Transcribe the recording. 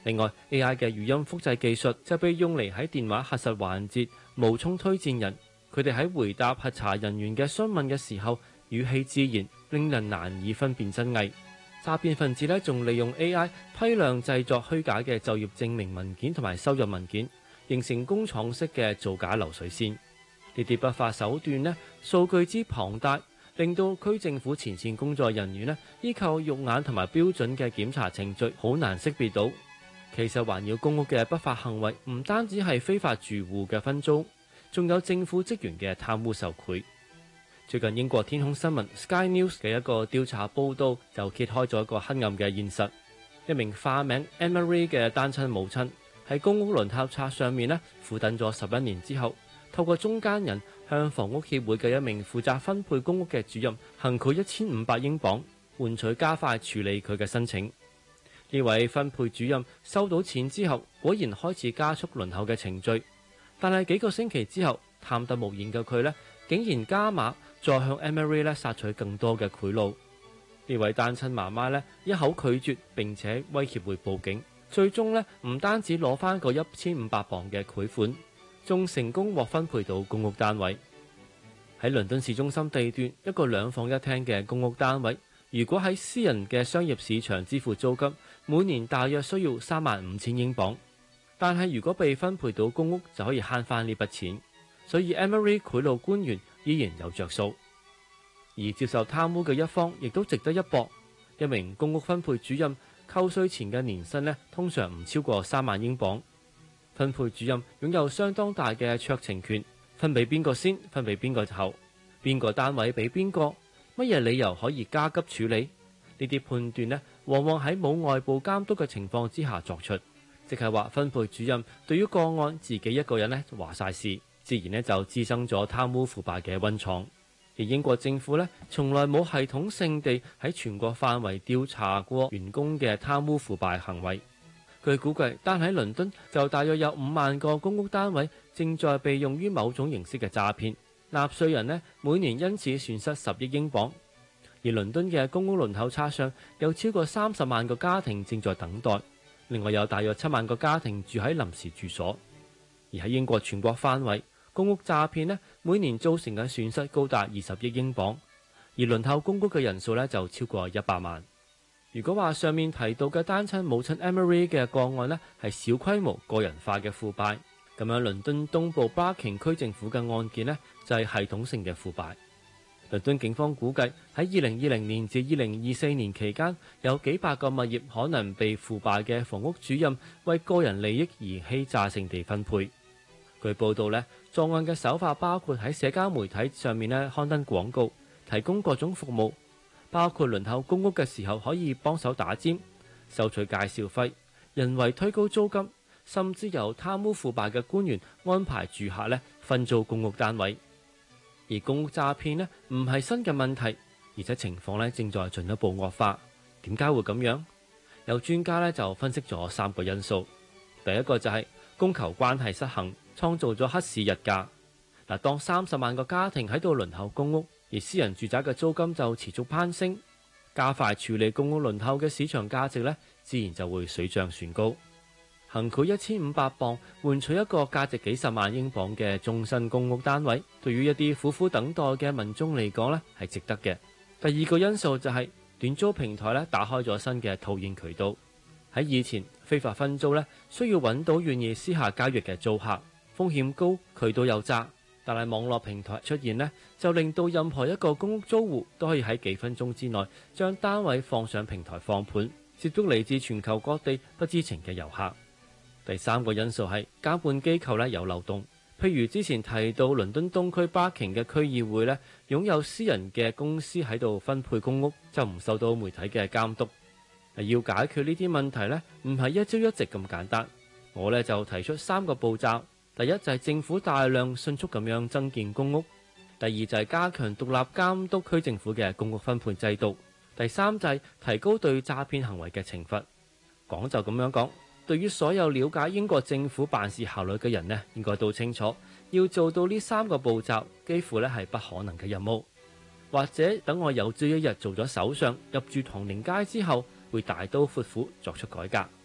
另外 ，AI 嘅語音複製技術就被用嚟喺電話核實環節冒充推薦人，佢哋喺回答核查人員嘅詢問嘅時候，語氣自然，令人難以分辨真偽。詐騙分子仲利用 AI 批量製作虛假嘅就業證明文件同埋收入文件，形成工廠式嘅造假流水線。呢啲不法手段數據之龐大，令到區政府前線工作人員依靠肉眼同埋標準嘅檢查程序，好難識別到。其實環繞公屋嘅不法行為，唔單止係非法住戶嘅分租，仲有政府職員嘅貪污受賄。最近英國天空新聞 Sky News 嘅一個調查報導就揭開咗一個黑暗嘅現實。一名化名 Anne-Marie 嘅單親母親喺公屋輪候冊上面苦等咗11年之後，透過中間人向房屋協會嘅一名負責分配公屋嘅主任行賄1500英鎊，換取加快處理佢嘅申請。呢位分配主任收到錢之後，果然開始加速輪候嘅程序，但係幾個星期之後，貪得無厭嘅佢竟然加碼，再向 Anne-Marie 索取更多嘅賄賂。呢位單親媽媽一口拒絕，並且威脅會報警，最終唔單止攞翻個1500鎊嘅賄款，仲成功獲分配到公屋單位。喺倫敦市中心地段一個2房1廳嘅公屋單位，如果喺私人嘅商業市場支付租金，每年大約需要35000英鎊，但係如果被分配到公屋就可以慳翻呢筆錢，所以 Anne-Marie 賄賂官員依然有着數。而接受貪污嘅一方亦都值得一搏。一名公屋分配主任扣稅前嘅年薪通常唔超過3萬英鎊。分配主任擁有相當大嘅酌情權，分俾邊個先，分俾邊個後，邊個單位俾邊個，乜嘢理由可以加急處理？呢啲判斷往往喺冇外部監督嘅情況之下作出，即係話分配主任對於個案自己一個人話晒事，自然就滋生咗貪污腐敗嘅溫床。而英國政府從來冇系統性地喺全國範圍調查過員工嘅貪污腐敗行為。據估計，單喺倫敦就大約有5萬個公屋單位正在被用於某種形式嘅詐騙，納稅人每年因此損失10億英鎊。而倫敦嘅公屋輪候冊上有超過30萬個家庭正在等待，另外有大約7萬個家庭住喺臨時住所。而喺英國全國範圍，公屋詐騙每年造成嘅損失高達20億英鎊，而輪候公屋嘅人數就超過100萬。如果話上面提到嘅單親母親 Anne-Marie 嘅個案係小規模個人化嘅腐敗，咁樣倫敦東部 Barking 區政府嘅案件就係系統性嘅腐敗。倫敦警方估計喺2020年至2024年期間，有幾百個物業可能被腐敗嘅房屋主任為個人利益而欺詐性地分配。據報道作案嘅手法包括喺社交媒體上面刊登廣告，提供各種服務，包括輪候公屋嘅時候可以幫手打尖、收取介紹費、人為推高租金，甚至由貪污腐敗嘅官員安排住客分租公屋單位。而公屋詐騙唔係新嘅問題，而且情況正在進一步惡化。點解會咁樣？有專家就分析咗3個因素。第一個就係供求關係失衡，創造咗黑市日價。當30萬個家庭喺度輪候公屋，而私人住宅嘅租金就持續攀升，加快處理公屋輪候嘅市場價值自然就會水漲船高。行賄1500鎊換取一個價值幾十萬英鎊嘅終身公屋單位，對於一啲苦苦等待嘅民眾嚟講係值得嘅。第二個因素就係短租平台打開咗新嘅套現渠道。喺以前，非法分租需要揾到願意私下交易嘅租客，風險高，渠道又窄。但係網絡平台出現就令到任何一個公屋租戶都可以喺幾分鐘之內將單位放上平台放盤，接觸嚟自全球各地不知情嘅遊客。第三個因素係監管機構有漏洞，譬如之前提到倫敦東區 Barking 嘅區議會擁有私人嘅公司喺度分配公屋，就唔受到媒體嘅監督。要解決呢啲問題唔係一朝一夕咁簡單。我就提出3個步驟。第一就係政府大量迅速咁樣增建公屋，第二就係加強獨立監督區政府嘅公屋分配制度，第三就係提高對詐騙行為嘅懲罰。講就咁樣講，對於所有了解英國政府辦事效率嘅人應該都清楚，要做到呢3個步驟幾乎係不可能嘅任務。或者等我有朝一日做咗首相，入住唐寧街之後，會大刀闊斧作出改革。